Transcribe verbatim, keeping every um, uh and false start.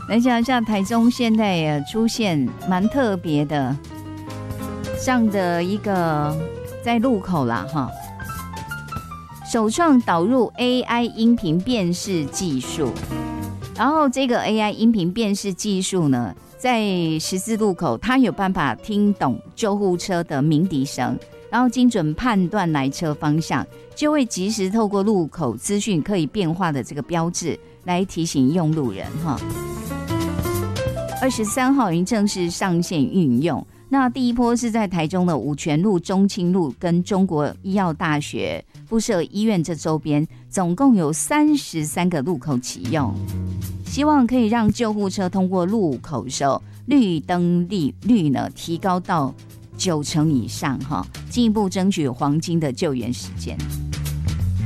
来讲一下台中现在也出现蛮特别的这样的一个在路口啦哈，首创导入 A I 音频辨识技术，然后这个 A I 音频辨识技术呢，在十字路口它有办法听懂救护车的鸣笛声，然后精准判断来车方向，就会及时透过路口资讯可以变化的这个标志来提醒用路人哈。二十三号已经正式上线运用。那第一波是在台中的五权路、中清路跟中国医药大学附设医院这周边，总共有三十三个路口启用，希望可以让救护车通过路口时候绿灯率率呢提高到九成以上哈，进一步争取黄金的救援时间。